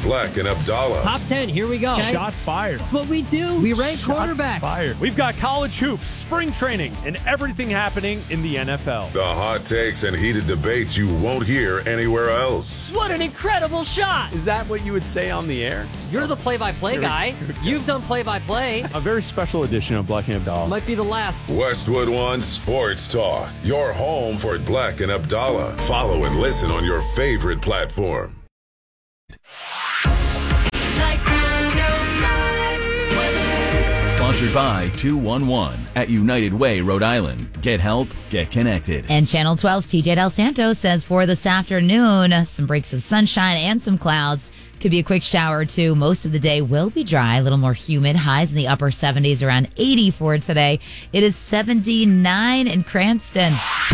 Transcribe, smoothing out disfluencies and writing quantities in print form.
Black and Abdallah. Top 10, here we go. Okay. Shots fired. That's what we do. We rank quarterbacks. Fired. We've got college hoops, spring training, and everything happening in the NFL. The hot takes and heated debates you won't hear anywhere else. What an incredible shot. Is that what you would say on the air? You're the play-by-play guy. You've done play-by-play. A very special edition of Black and Abdallah. Might be the last. Westwood One Sports Talk. Your home for Black and Abdallah. Follow and listen on your favorite platform. Sponsored by 211 at United Way, Rhode Island. Get help, get connected. And Channel 12's TJ Del Santo says for this afternoon, some breaks of sunshine and some clouds. Could be a quick shower or two. Most of the day will be dry, a little more humid. Highs in the upper 70s, around 80 for today. It is 79 in Cranston.